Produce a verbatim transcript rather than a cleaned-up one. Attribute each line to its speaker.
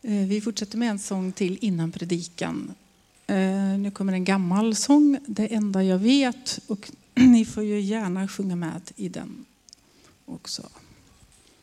Speaker 1: Vi fortsätter med en sång till innan predikan. Nu kommer en gammal sång, Det enda jag vet. Och ni får ju gärna sjunga med i den också.